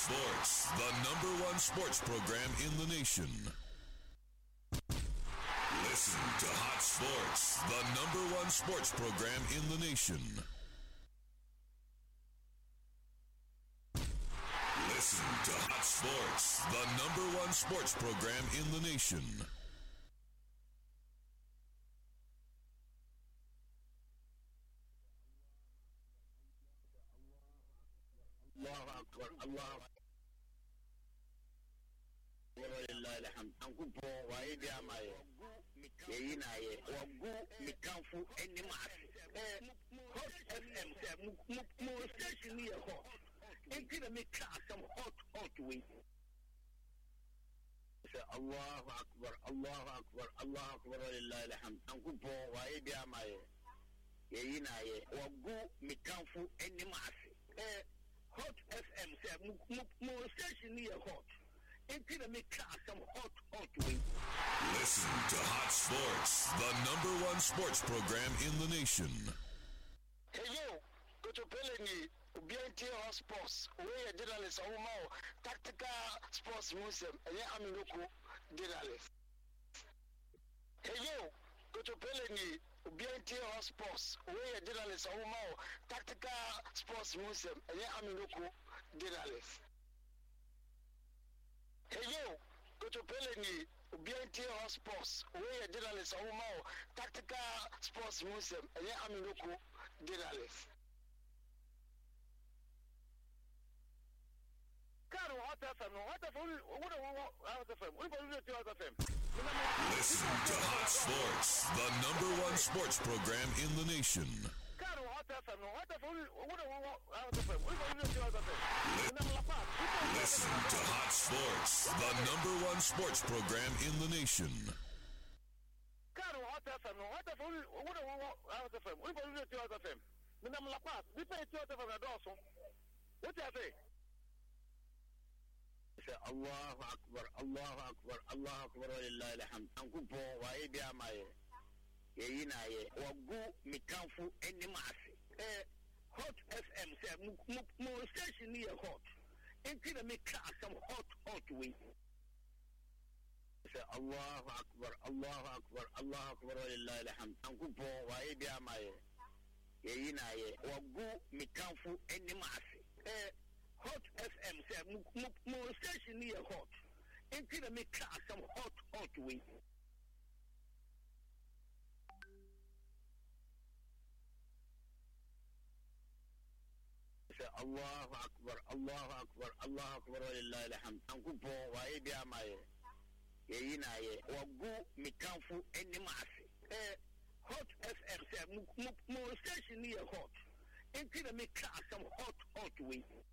Sports, the #1 sports program in the nation. Listen to Hot Sports, the #1 sports program in the nation. Listen to Hot Sports, the #1 sports program in the nation. Allahu Akbar, Allahu Akbar. Walillahil hamd. Ankupo wa idi amaye. Yeyi na ye. Wagu mikanfu enimasi. Hot FM say mo station here hot. Intina me class some hot way. Say Allahu Akbar, Allahu Akbar, Allahu Akbar walillahil hamd. Ankupo wa idi amaye. Yeyi na ye. Wagu mikanfu enimasi. Hot FM say mo station here hot. Intina me class some hot way. Listen to Hot Sports, the #1 sports program in the nation. Hey yo, go to Peleni, BNT Hot Sports, we are journalists, Tactical Sports Museum, and I'm local journalist. Hey yo, go to Peleni, BNT Hot Sports, we are journalists, Tactical Sports Museum, and I'm local journalist. Hey yo, go to Peleni, BNT Hot Sports, we are journalists, Tactical Sports Museum, and I'm local journalist. Caro, Hot FM, Listen to Hot Sports, the #1 sports program in the nation. Listen to Hot Sports, the #1 sports program in the nation. Say Allahu Akbar, Allahu Akbar, Allahu Akbar walillahil hamd. Ankupo wa idi amaye. Yeyi na ye. Wagu mikanfu enimasi. Hot FM say mo station here hot. Intina me class some hot way. Say Allahu Akbar, Allahu Akbar, Allahu Akbar walillahil hamd. Ankupo wa idi amaye. Yeyi na ye. Wagu mikanfu enimasi. Hot FM say mo station here hot. Intina me class some hot way. Say Allahu Akbar, Allahu Akbar, Allahu Akbar walillahil hamd. Ankupo wa idi amaye. Yeyi na ye. Wagu mikanfu enimasi. Hot FM say mo station here hot. Intina me class some hot way.